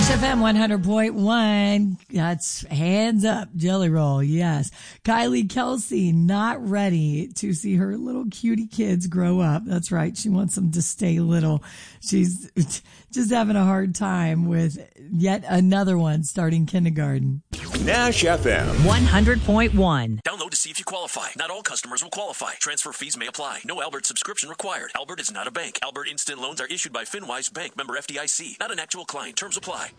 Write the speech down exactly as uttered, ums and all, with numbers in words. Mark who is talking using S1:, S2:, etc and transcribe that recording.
S1: Nash F M one hundred point one. That's hands up, Jelly Roll. Yes. Kylie Kelsey not ready to see her little cutie kids grow up. That's right. She wants them to stay little. She's just having a hard time with yet another one starting kindergarten.
S2: Nash F M
S3: one hundred point one.
S4: Download to see if you qualify. Not all customers will qualify. Transfer fees may apply. No Albert subscription required. Albert is not a bank. Albert Instant Loans are issued by FinWise Bank, member F D I C. Not an actual client. Terms apply.